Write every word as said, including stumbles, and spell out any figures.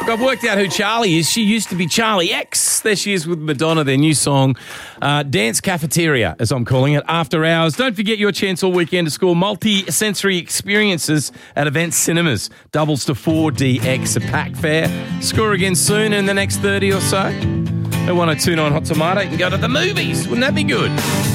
I've worked out who Charlie is. She used to be Charlie X. There she is with Madonna, their new song, uh, Dance Cafeteria, as I'm calling it, after hours. Don't forget your chance all weekend to score multi-sensory experiences at Event Cinemas. Doubles to four D X, a pack fare. Score again soon in the next thirty or so. At one oh two point nine Hot Tomato, you can go to the movies. Wouldn't that be good?